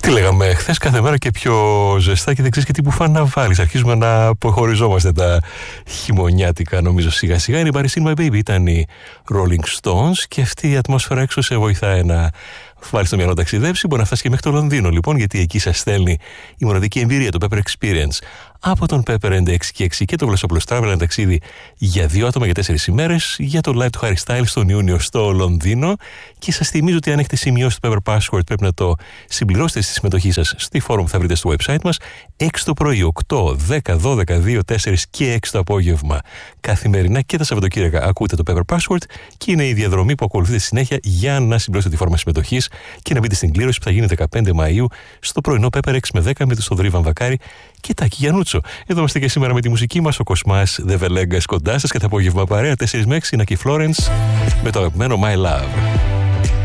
Τι λέγαμε χθες, κάθε μέρα και πιο ζεστά και δεν ξέρεις και τι μπουφάν να βάλεις. Αρχίζουμε να αποχωριζόμαστε τα χειμωνιάτικα, νομίζω, σιγά σιγά. Είναι η Paris in My Baby, ήταν οι Rolling Stones και αυτή η ατμόσφαιρα έξω σε βοηθάει να βάλεις το μυαλό να ταξιδέψει. Μπορεί να φτάσει και μέχρι το Λονδίνο, λοιπόν, γιατί εκεί σας στέλνει η μοναδική εμπειρία, το Pepper Experience. Από τον Pepper 666 και το Glossopolis Travel, ένα ταξίδι για 2 άτομα για 4 ημέρες για το live του Harry Styles τον Ιούνιο στο Λονδίνο. Και σας θυμίζω ότι αν έχετε σημειώσει το Pepper Password πρέπει να το συμπληρώσετε στη συμμετοχή σας στη φόρουμ που θα βρείτε στο website μας. 6 το πρωί, 8, 10, 12, 2, 4 και 6 το απόγευμα καθημερινά και τα Σαββατοκύριακα ακούτε το Pepper Password και είναι η διαδρομή που ακολουθείτε συνέχεια για να συμπληρώσετε τη φόρμα συμμετοχής και να μπείτε στην κλήρωση που θα γίνει 15 Μαΐου στο πρωινό Pepper 6 με 10 με τον Θοδωρή Βαμβακάρη και Τάκη Γιαννούτσο. Εδώ είμαστε και σήμερα με τη μουσική μας, ο Κοσμάς Δεβελέγκας κοντά σας και το απόγευμα παρέα 4 με 6 είναι και η Florence με το αγαπημένο My Love.